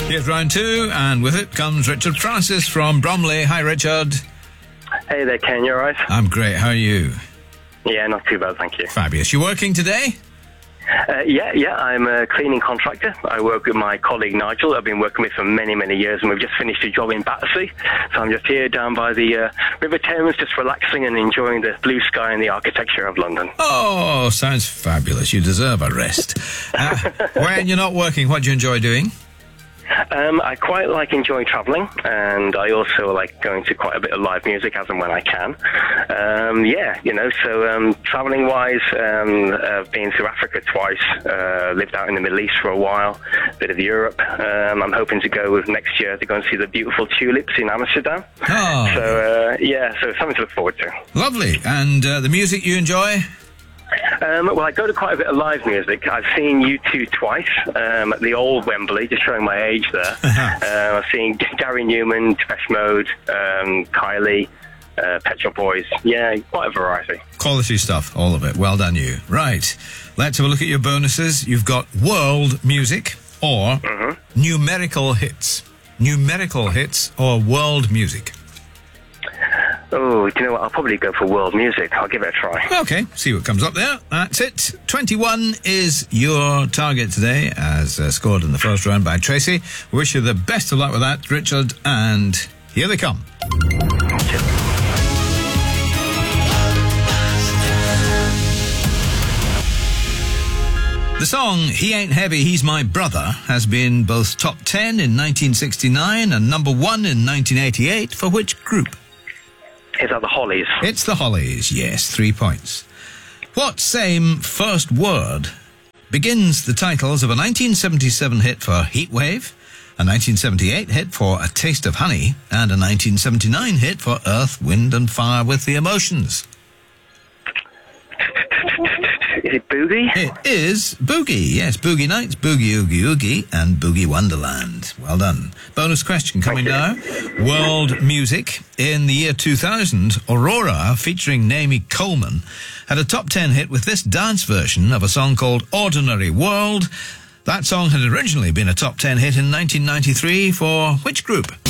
Here's round two, and with it comes Richard Francis from Bromley. Hi, Richard. Hey there, Ken. You all right? I'm great. How are you? Yeah, not too bad, thank you. Fabulous. You working today? Yeah. I'm a cleaning contractor. I work with my colleague Nigel. I've been working with for many, many years, and we've just finished a job in Battersea. So I'm just here down by the River Thames, just relaxing and enjoying the blue sky and the architecture of London. Oh, sounds fabulous. You deserve a rest. When you're not working, what do you enjoy doing? I quite like enjoying travelling, and I also like going to quite a bit of live music as and when I can. Travelling-wise, I've been to Africa twice, lived out in the Middle East for a while, a bit of Europe. I'm hoping to go next year to go and see the beautiful tulips in Amsterdam. Oh. So something to look forward to. Lovely. And the music you enjoy? Well, I go to quite a bit of live music. I've seen U2 twice at the old Wembley, just showing my age there. I've seen Gary Newman, Depeche Mode, Kylie, Pet Shop Boys. Yeah, quite a variety. Quality stuff, all of it. Well done, you. Right. Let's have a look at your bonuses. You've got world music or numerical hits. Numerical hits or world music. Oh, do you know what? I'll probably go for world music. I'll give it a try. Okay, see what comes up there. That's it. 21 is your target today, as scored in the first round by Tracy. Wish you the best of luck with that, Richard, and here they come. The song He Ain't Heavy, He's My Brother has been both top 10 in 1969 and number 1 in 1988 for which group? Is that the Hollies? It's the Hollies, yes, 3 points. What same first word begins the titles of a 1977 hit for Heatwave, a 1978 hit for A Taste of Honey, and a 1979 hit for Earth, Wind and Fire with the Emotions? Is it Boogie? It is Boogie, yes. Boogie Nights, Boogie Oogie Oogie, and Boogie Wonderland. Well done. Bonus question coming now. World music. In the year 2000, Aurora, featuring Naomi Coleman, had a top 10 hit with this dance version of a song called Ordinary World. That song had originally been a top 10 hit in 1993 for which group?